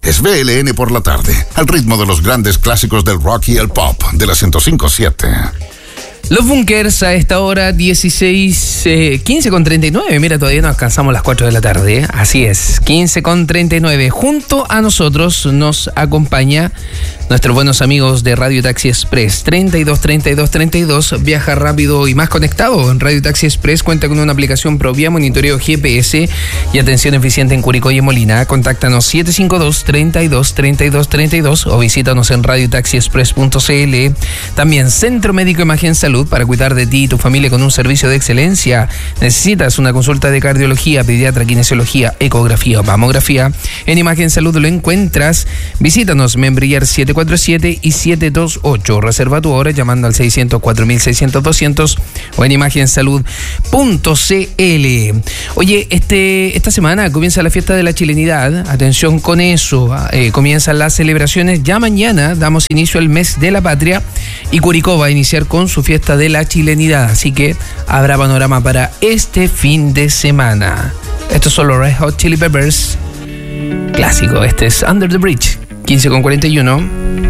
Es BLN por la tarde, al ritmo de los grandes clásicos del rock y el pop de la 105.7. Los Bunkers a esta hora 15:39. Mira, todavía no alcanzamos las 4 de la tarde. Así es, 15:39. Junto a nosotros nos acompaña nuestros buenos amigos de Radio Taxi Express. 32. Viaja rápido y más conectado. Radio Taxi Express cuenta con una aplicación propia, monitoreo GPS y atención eficiente en Curicó y en Molina. Contáctanos 752-32 o visítanos en radiotaxiexpress.cl. También Centro Médico Imagen Salud para cuidar de ti y tu familia con un servicio de excelencia. ¿Necesitas una consulta de cardiología, pediatra, kinesiología, ecografía o mamografía? En Imagen Salud lo encuentras. Visítanos, Membrillar 747 y 728. Reserva tu hora llamando al 600-4600-200 o en imagensalud.cl. Oye, esta semana comienza la fiesta de la chilenidad. Atención con eso. Comienzan las celebraciones. Ya mañana damos inicio al mes de la patria y Curicó va a iniciar con su fiesta de la chilenidad. Así que habrá panorama para este fin de semana. Estos son los Red Hot Chili Peppers. Clásico. Este es Under the Bridge. 15:41.